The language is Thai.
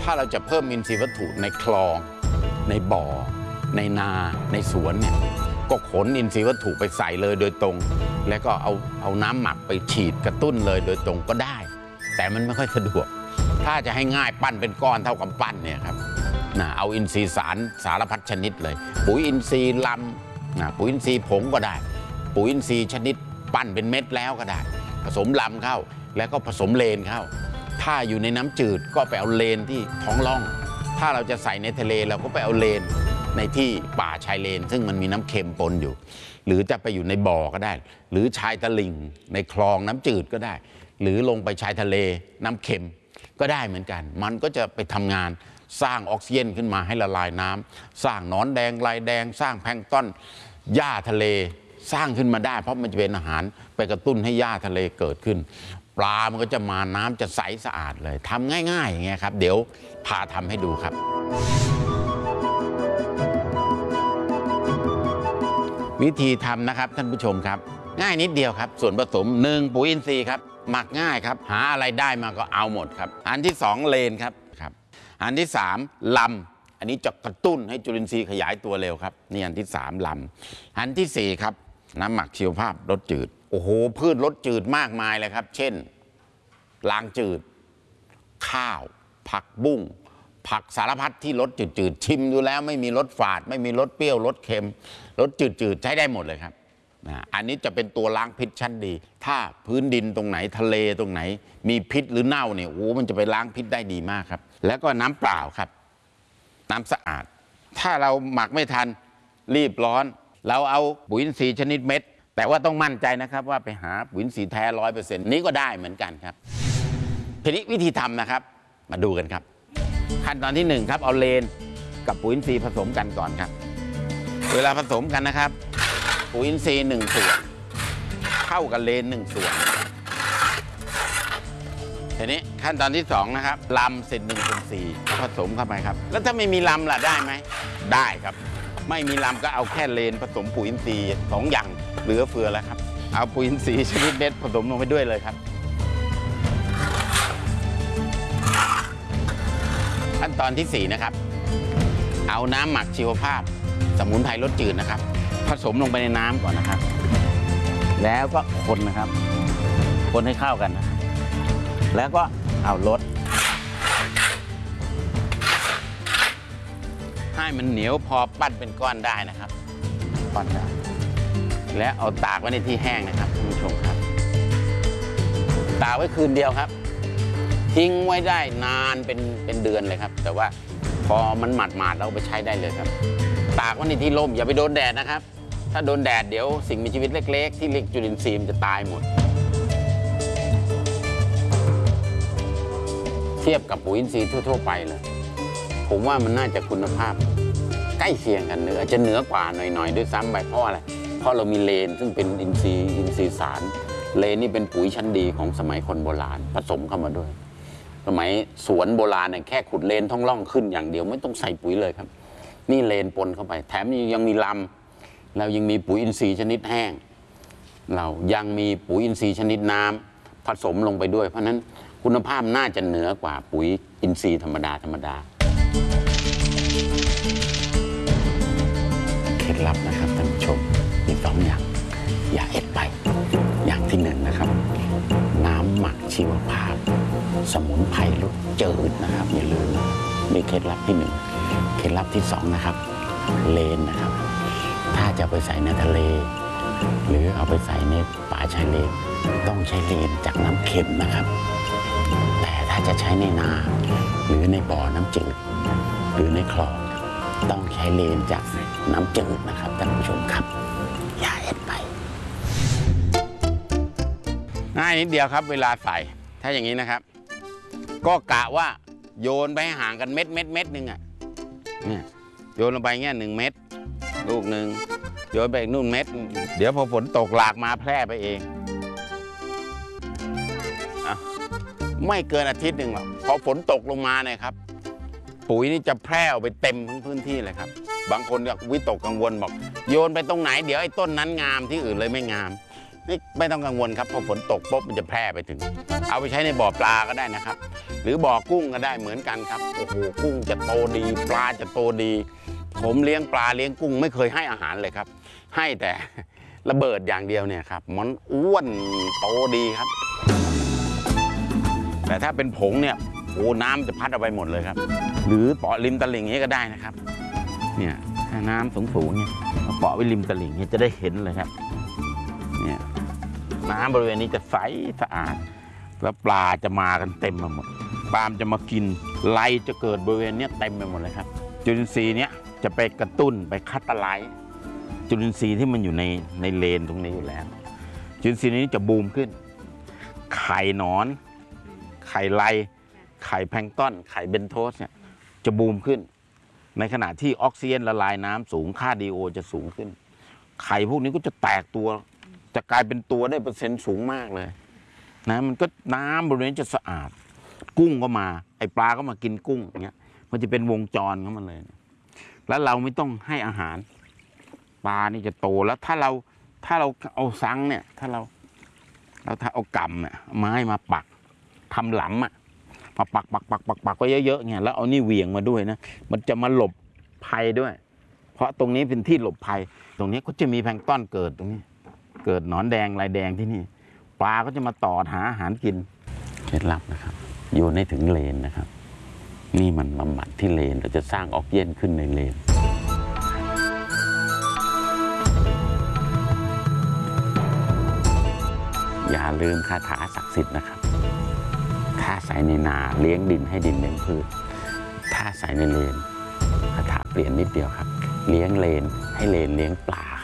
าเราจะเพิ่มอินทรีย์วัตถุในคลองในบ่อในนาในสวนเนี่ยก็ขนอินทรีย์วัตถุไปใส่เลยโดยตรงแล้วก็เอาน้ำหมักไปฉีดกระตุ้นเลยโดยตรงก็ได้แต่มันไม่ค่อยสะดวกถ้าจะให้ง่ายปั้นเป็นก้อนเท่ากับปั้นเนี่ยครับเอาอินทรีย์สารพัดชนิดเลยปุ๋ยอินทรีย์ลำปุ๋ยอินทรีย์ผงก็ได้ปุ๋ยอินทรีย์ชนิดปั้นเป็นเม็ดแล้วก็ได้ผสมลำเข้าแล้วก็ผสมเลนเข้าถ้าอยู่ในน้ำจืดก็ไปเอาเลนที่ท้องร่องถ้าเราจะใส่ในทะเลเราก็ไปเอาเลนในที่ป่าชายเลนซึ่งมันมีน้ำเค็มปนอยู่หรือจะไปอยู่ในบ่อก็ได้หรือชายตลิ่งในคลองน้ำจืดก็ได้หรือลงไปชายทะเลน้ำเค็มก็ได้เหมือนกันมันก็จะไปทำงานสร้างออกซิเจนขึ้นมาให้ละลายน้ำสร้างหนอนแดงลายแดงสร้างแพลงก์ต้นหญ้าทะเลสร้างขึ้นมาได้เพราะมันจะเป็นอาหารไปกระตุ้นให้หญ้าทะเลเกิดขึ้นปลามันก็จะมาน้ำจะใสสะอาดเลยทำง่ายๆอย่างเงี้ยครับเดี๋ยวพาทำให้ดูครับวิธีทำนะครับท่านผู้ชมครับง่ายนิดเดียวครับส่วนผสม1ปุ๋ยอินทรีย์ครับหมักง่ายครับหาอะไรได้มาก็เอาหมดครับอันที่2เลนครับอันที่3ลำอันนี้จะกระตุ้นให้จุลินทรีย์ขยายตัวเร็วครับนี่อันที่3ลำอันที่4ครับน้ำหมักชีวภาพรสจืดโอ้โหพืชรสจืดมากมายเลยครับเช่นลางจืดข้าวผักบุ้งผักสารพัดที่รสจืดๆชิมดูแล้วไม่มีรสฝาดไม่มีรสเปรี้ยวรสเค็มรสจืดๆใช้ได้หมดเลยครับอันนี้จะเป็นตัวล้างพิษชั้นดีถ้าพื้นดินตรงไหนทะเลตรงไหนมีพิษหรือเน่าเนี่ยโอ้มันจะไปล้างพิษได้ดีมากครับแล้วก็น้ำเปล่าครับน้ำสะอาดถ้าเราหมักไม่ทันรีบร้อนเราเอาปุ๋ยอินทรีย์ชนิดเม็ดแต่ว่าต้องมั่นใจนะครับว่าไปหาปุ๋ยอินทรีย์แท้100%นี้ก็ได้เหมือนกันครับทีนี้วิธีทำนะครับมาดูกันครับขั้นตอนที่1ครับเอาเลนกับปุ๋ยอินทรีย์ผสมกันก่อนครับเวลาผสมกันนะครับปุ๋ยอินทรีย์1ส่วนเข้ากับเลน1ส่วนทีนี้ขั้นตอนที่2นะครับลำเศษ1/4ผสมเข้าไปครับแล้วถ้าไม่มีลำล่ะได้ไหมได้ครับไม่มีลำก็เอาแค่เลนผสมปุ๋ยอินทรีย์2อย่างเหลือเฟือแล้วครับเอาปุ๋ยอินทรีย์ชนิดเม็ดผสมลงไปด้วยเลยครับขั้นตอนที่4นะครับเอาน้ำหมักชีวภาพสมุนไพรรสจืดนะครับผสมลงไปในน้ำก่อนนะครับแล้วก็คนนะครับคนให้เข้ากันนะแล้วก็เอาลดให้มันเหนียวพอปั้นเป็นก้อนได้นะครับก้อนได้และเอาตากไว้ในที่แห้งนะครับท่านผู้ชมครับตากไว้คืนเดียวครับทิ้งไว้ได้นานเป็นเดือนเลยครับแต่ว่าพอมันหมาดๆเราไปใช้ได้เลยครับตากไว้ในที่ร่มอย่าไปโดนแดดนะครับถ้าโดนแดดเดี๋ยวสิ่งมีชีวิตเล็กๆที่เรียกจุลินทรีย์จะตายหมดเทียบกับปุ๋ยอินทรีย์ทั่วๆไปเลยผมว่ามันน่าจะคุณภาพใกล้เคียงกันอาจจะเหนือกว่าหน่อยๆด้วยซ้ำไปเพราะอะไรเพราะเรามีเลนซึ่งเป็นอินทรีย์สารเลนนี่เป็นปุ๋ยชั้นดีของสมัยคนโบราณผสมเข้ามาด้วยสมัยสวนโบราณเนี่ยแค่ขุดเลนท้องร่องขึ้นอย่างเดียวไม่ต้องใส่ปุ๋ยเลยครับนี่เลนปนเข้าไปแถมยังมีลำเรายังมีปุ๋ยอินทรีย์ชนิดแห้งเรายังมีปุ๋ยอินทรีย์ชนิดน้ำผสมลงไปด้วยเพราะนั้นคุณภาพน่าจะเหนือกว่าปุ๋ยอินทรีย์ธรรมดาเคล็ดลับนะครับท่านผู้ชมมี2อย่างอย่าเอ็ดไปอย่างที่1นะครับน้ำหมักชีวภาพสมุนไพรรสจืดนะครับอย่าลืมนี่เคล็ดลับที่1เคล็ดลับที่2นะครับเลนนะครับถ้าจะไปใส่ในทะเลหรือเอาไปใส่ในป่าชายเลนต้องใช้เลนจากน้ำเค็มนะครับแต่ถ้าจะใช้ในนาหรือในบ่อน้ำจืดหรือในคลองต้องใช้เลนจากน้ำจืดนะครับท่านผู้ชมครับอย่าเอ็ดไปง่ายนิดเดียวครับเวลาใส่ถ้าอย่างนี้นะครับก็กะว่าโยนไปให้ห่างกันเม็ดนึงอ่ะเนี่ยโยนลงไปเงี้ย1 เม็ดลูกหนึ่งโยนไปอีกนู่นเม็ดเดี๋ยวพอฝนตกหลากมาแพร่ไปเองไม่เกินอาทิตย์หนึ่งหรอกพอฝนตกลงมาเนี่ยครับปุ๋ยนี่จะแพร่ออกไปเต็มทั้งพื้นที่เลยครับบางคนก็วิตกกังวลบอกโยนไปตรงไหนเดี๋ยวไอ้ต้นนั้นงามที่อื่นเลยไม่งามไม่ต้องกังวลครับพอฝนตกปุ๊บมันจะแพร่ไปถึงเอาไปใช้ในบ่อปลาก็ได้นะครับหรือบ่อกุ้งก็ได้เหมือนกันครับโอ้โหกุ้งจะโตดีปลาจะโตดีผมเลี้ยงปลาเลี้ยงกุ้งไม่เคยให้อาหารเลยครับให้แต่ระเบิดอย่างเดียวเนี่ยครับมันอ้วนโตดีครับแต่ถ้าเป็นผงเนี่ยโอ้น้ำจะพัดเอาไปหมดเลยครับหรือเปาะริมตลิ่งนี้ก็ได้นะครับเนี่ยถ้าน้ำสูงๆเนี่ยเปาะไว้ริมตลิ่งเนี่ยจะได้เห็นเลยครับเนี่ยน้ำบริเวณนี้จะใสสะอาดแล้วปลาจะมากันเต็มไปหมดปลาจะมากินไล่จะเกิดบริเวณนี้เต็มไปหมดเลยครับจุลินทรีย์เนี้ยจะไปกระตุ้นไปคัดตะไลจุลินทรีย์ที่มันอยู่ในเลนตรงนี้อยู่แล้วจุลินทรีย์นี้จะบูมขึ้นไข่หนอนไข่ไลไข่แพลงก์ต้นไข่เบนโทสเนี่ยจะบูมขึ้นในขณะที่ออกซิเจนละลายน้ำสูงค่าดีโอจะสูงขึ้นไข่พวกนี้ก็จะแตกตัวจะกลายเป็นตัวได้เปอร์เซ็นต์สูงมากเลยนะมันก็น้ำบริเวณจะสะอาดกุ้งก็มาไอปลาก็มากินกุ้งอย่างเงี้ยมันจะเป็นวงจรของมันเลยแล้วเราไม่ต้องให้อาหารปลานี่จะโตแล้วถ้าเราเอาซังเนี่ยถ้าเราเอากำเนี่ยไม้มาปักทำหลำมาปักไว้เยอะๆเนี่ยแล้วเอานี่เหวี่ยงมาด้วยนะมันจะมาหลบภัยด้วยเพราะตรงนี้เป็นที่หลบภัยตรงนี้ก็จะมีแพลงก์ต้นเกิดตรงนี้เกิดหนอนแดงลายแดงที่นี่ปลาก็จะมาต่อหาอาหารกินเคล็ดลับนะครับอยู่ในถึงเลนนะครับนี่มันบำบัดที่เลนเราจะสร้างออกซิเจนขึ้นในเลนอย่าลืมคาถาศักดิ์สิทธิ์นะครับถ้าใส่ในนาเลี้ยงดินให้ดินเลี้ยงพืชถ้าใส่ในเลนคาถาเปลี่ยนนิดเดียวครับเลี้ยงเลนให้เลนเลี้ยงปลา